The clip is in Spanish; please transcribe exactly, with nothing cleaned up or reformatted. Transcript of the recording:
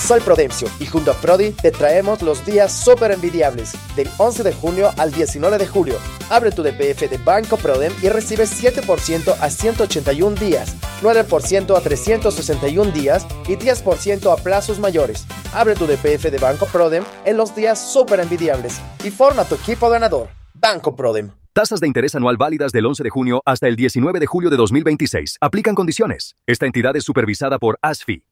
Soy Prudencio y junto a Prodi te traemos los días súper envidiables del once de junio al diecinueve de julio. Abre tu D P F de Banco Prodem y recibe siete por ciento a ciento ochenta y un días, nueve por ciento a trescientos sesenta y un días y diez por ciento a plazos mayores. Abre tu D P F de Banco Prodem en los días súper envidiables y forma tu equipo ganador. Banco Prodem. Tasas de interés anual válidas del once de junio hasta el diecinueve de julio de dos mil veintiséis. Aplican condiciones. Esta entidad es supervisada por A S F I.